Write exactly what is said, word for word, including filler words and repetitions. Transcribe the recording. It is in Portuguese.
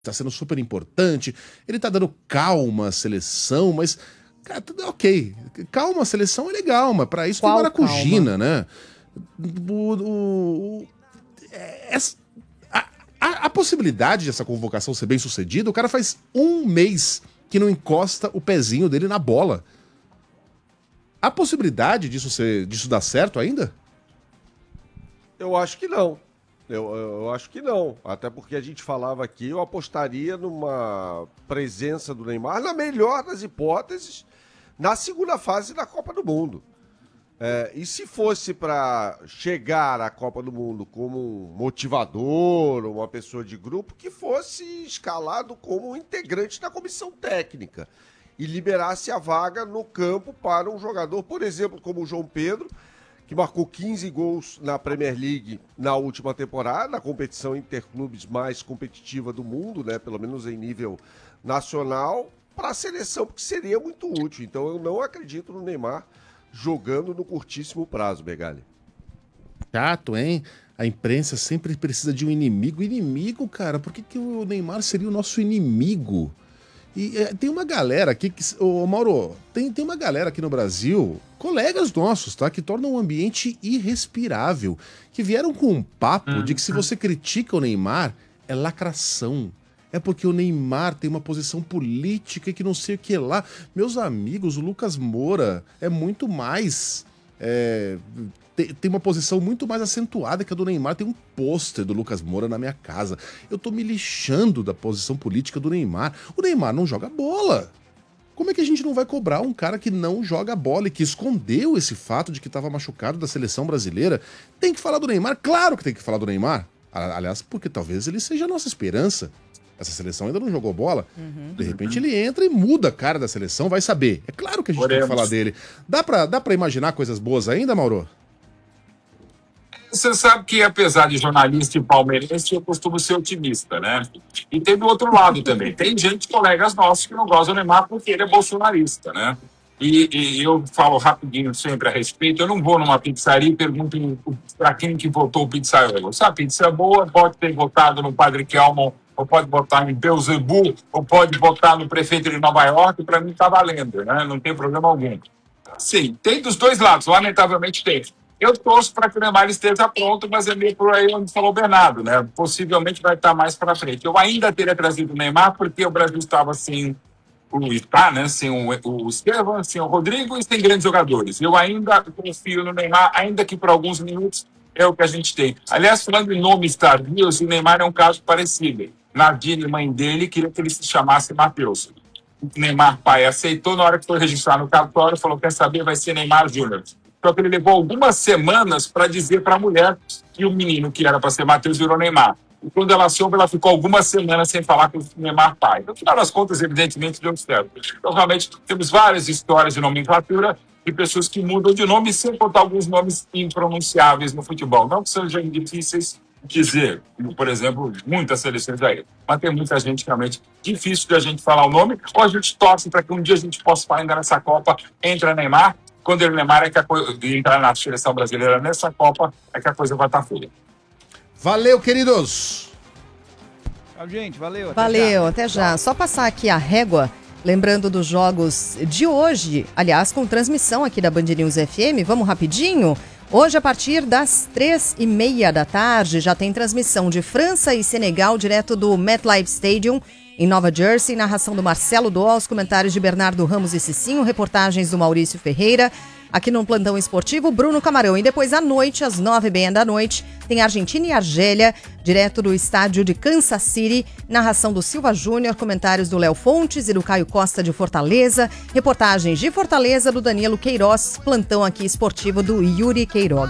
tá sendo super importante, ele tá dando calma à seleção, mas, cara, ok, calma, a seleção é legal, mas pra isso Qual tem Maracujina, calma? né? O, o, o, é, a, a, a possibilidade dessa convocação ser bem sucedida, o cara faz um mês que não encosta o pezinho dele na bola. A possibilidade disso, ser, disso dar certo ainda? Eu acho que não. Eu, eu acho que não. Até porque a gente falava aqui, eu apostaria numa presença do Neymar, na melhor das hipóteses, na segunda fase da Copa do Mundo. É, e se fosse para chegar à Copa do Mundo como um motivador, uma pessoa de grupo, que fosse escalado como um integrante da comissão técnica e liberasse a vaga no campo para um jogador, por exemplo, como o João Pedro, que marcou quinze gols na Premier League na última temporada, a competição interclubes mais competitiva do mundo, né, pelo menos em nível nacional, para a seleção, porque seria muito útil. Então eu não acredito no Neymar jogando no curtíssimo prazo, Megali. Chato, hein? A imprensa sempre precisa de um inimigo. Inimigo, cara, por que, que o Neymar seria o nosso inimigo? E é, tem uma galera aqui que... Ô, Mauro, tem, tem uma galera aqui no Brasil, colegas nossos, tá? Que tornam o ambiente irrespirável. Que vieram com um papo hum, de que se você critica o Neymar, é lacração. É porque o Neymar tem uma posição política e que não sei o que lá. Meus amigos, o Lucas Moura é muito mais... É, tem, tem uma posição muito mais acentuada que a do Neymar. Tem um pôster do Lucas Moura na minha casa. Eu tô me lixando da posição política do Neymar. O Neymar não joga bola. Como é que a gente não vai cobrar um cara que não joga bola e que escondeu esse fato de que estava machucado da seleção brasileira? Tem que falar do Neymar? Claro que tem que falar do Neymar. Aliás, porque talvez ele seja a nossa esperança. Essa seleção ainda não jogou bola. Uhum. De repente ele entra e muda a cara da seleção, vai saber. É claro que a gente Oremos. tem que falar dele. Dá pra, dá pra imaginar coisas boas ainda, Mauro? Você sabe que, apesar de jornalista e palmeirense, eu costumo ser otimista, né? E tem do outro lado também. Tem gente, colegas nossos, que não gostam do Neymar porque ele é bolsonarista, né? E, e eu falo rapidinho sempre a respeito. Eu não vou numa pizzaria e pergunto para quem que votou o pizzaiolo. Se a pizza é boa, pode ter votado no Padre Kelmon, ou pode votar em Beelzebub, ou pode votar no prefeito de Nova York, para mim tá valendo, né? Não tem problema algum. Sim, tem dos dois lados, lamentavelmente tem. Eu torço para que o Neymar esteja pronto, mas é meio por aí onde falou o Bernardo, né? Possivelmente vai estar mais para frente. Eu ainda teria trazido o Neymar porque o Brasil estava sem o Itá, né? Sem o, o Estevam, sem o Rodrigo e sem grandes jogadores. Eu ainda confio no Neymar, ainda que por alguns minutos é o que a gente tem. Aliás, falando em nomes tardios, o Neymar é um caso parecido. Nadine, mãe dele, queria que ele se chamasse Matheus. O Neymar pai aceitou, na hora que foi registrar no cartório, falou, quer saber, vai ser Neymar Júnior. Só que ele levou algumas semanas para dizer para a mulher que o menino que era para ser Matheus virou Neymar. E quando ela soube, ela ficou algumas semanas sem falar com o Neymar pai. No final das contas, evidentemente, deu certo. Então, realmente, temos várias histórias de nomenclatura de pessoas que mudam de nome sem botar alguns nomes impronunciáveis no futebol. Não que sejam difíceis dizer, como, por exemplo, muitas seleções aí. Mas tem muita gente realmente difícil de a gente falar o nome, ou a gente torce para que um dia a gente possa falar ainda nessa Copa, entra Neymar. Quando ele Neymar é que a coisa, entrar na seleção brasileira nessa Copa, é que a coisa vai estar feia. Valeu, queridos! Tchau, gente. Valeu. Até valeu, já. até já. Só passar aqui a régua, lembrando dos jogos de hoje, aliás, com transmissão aqui da Band News F M. Vamos rapidinho? Hoje, a partir das três e meia da tarde, já tem transmissão de França e Senegal, direto do MetLife Stadium, em Nova Jersey, narração do Marcelo Doa, os comentários de Bernardo Ramos e Cicinho, reportagens do Maurício Ferreira. Aqui no Plantão Esportivo, Bruno Camarão. E depois à noite, às nove e meia da noite, tem Argentina e Argélia, direto do estádio de Kansas City. Narração do Silva Júnior, comentários do Léo Fontes e do Caio Costa de Fortaleza. Reportagens de Fortaleza do Danilo Queiroz. Plantão aqui esportivo do Yuri Queiroga.